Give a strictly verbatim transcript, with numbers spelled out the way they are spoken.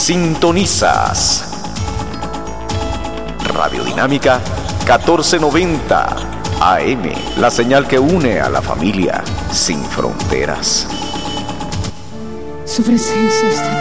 Sintonizas Radio Dinámica catorce noventa A M, la señal que une a la familia sin fronteras. Su presencia está